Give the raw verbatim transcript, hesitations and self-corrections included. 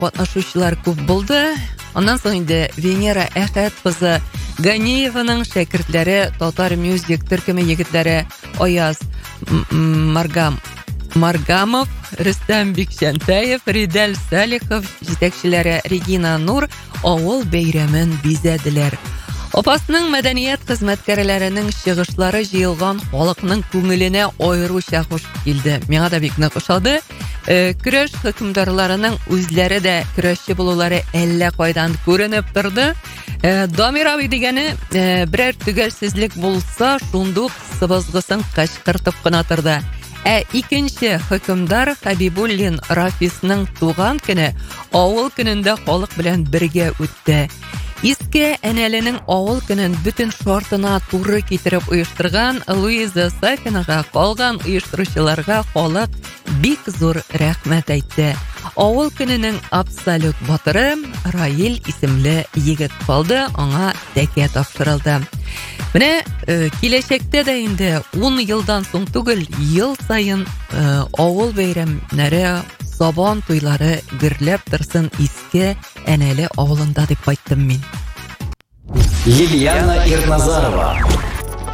катнашучылар күп булды. Аннан соң инде Венера Әхәт кызы Ганиеваның шәкертләре, Татар Music төркеме егетләре Аяз Маргам Маргамов, Рөстәм Бикшәнтәев, Ридель Салихов, җитәкчеләре Регина Нур авыл бәйрәмен бизәделәр. Опасының мәдәният хезмәткәрләренең чыгышлары җыелган халыкның күңеленә аеруча хуш килде. Миңа да бик нык ошады. Көрәш хөкемдарларының үзләре дә көрәшче булулары әллә кайдан күренеп торды. Дамир абый дигәне берәр төгәлсезлек булса, шундук сыбызгысын кычкыртып кына торды. Ә икенче хөкемдар Хабибуллин Рафисның туган көне авыл көнендә халык белән бергә үтте. Иске әнәленең авыл көнен бүтән шартына туры китереп оештырган Луиза Сафинага калган оештыручыларга халык бик зур рәхмәт әйтте. Авыл көненең абсолют батыры Раил исемле егет калды, аңа тәкә тапшырылды. Менә киләчәктә дә инде ун елдан соң түгел, ел саен авыл бәйрәмнәре, Сабан туйлары гөрләп торсын иске әнәле авылында дип кайттым мин. Лилияна Ирназарова.